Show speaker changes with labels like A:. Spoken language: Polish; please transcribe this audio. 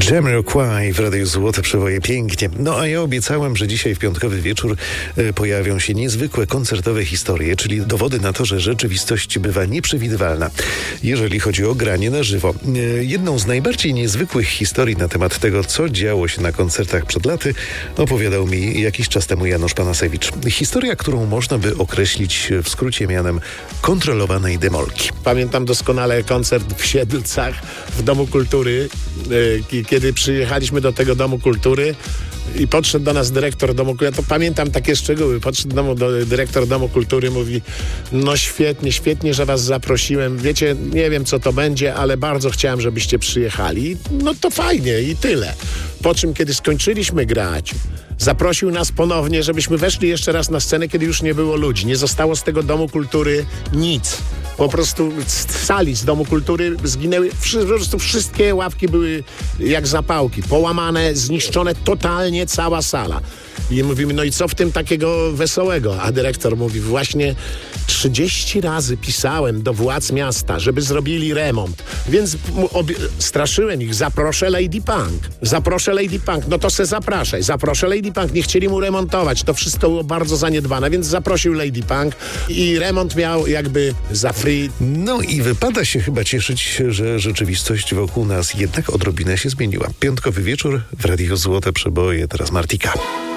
A: Jamiroquai w Radiu Złote Przeboje, pięknie. No a ja obiecałem, że dzisiaj w piątkowy wieczór pojawią się niezwykłe koncertowe historie, czyli dowody na to, że rzeczywistość bywa nieprzewidywalna, jeżeli chodzi o granie na żywo. Jedną z najbardziej niezwykłych historii na temat tego, co działo się na koncertach przed laty, opowiadał mi jakiś czas temu Janusz Panasewicz. Historia, którą można by określić w skrócie mianem kontrolowanej demolki.
B: Pamiętam doskonale koncert w Siedlcach w Domu Kultury, kiedy przyjechaliśmy do tego Domu Kultury i podszedł do nas dyrektor Domu Kultury. Ja to pamiętam takie szczegóły. Podszedł dyrektor Domu Kultury, mówi: no świetnie, że was zaprosiłem. Wiecie, nie wiem co to będzie, ale bardzo chciałem, żebyście przyjechali. No to fajnie i tyle. Po czym, kiedy skończyliśmy grać, zaprosił nas ponownie, żebyśmy weszli jeszcze raz na scenę, kiedy już nie było ludzi. Nie zostało z tego Domu Kultury nic. Po prostu z sali, z Domu Kultury zginęły, po prostu wszystkie ławki były jak zapałki, połamane, zniszczone totalnie cała sala. I mówimy, no i co w tym takiego wesołego? A dyrektor mówi, właśnie 30 razy pisałem do władz miasta, żeby zrobili remont, więc straszyłem ich, zaproszę Lady Punk, no to se zaproszę Lady Punk, nie chcieli mu remontować, to wszystko było bardzo zaniedbane, więc zaprosił Lady Punk i remont miał jakby za free.
A: No i wypada się chyba cieszyć, że rzeczywistość wokół nas jednak odrobinę się zmieniła. Piątkowy wieczór w Radiu Złote Przeboje, teraz Martika.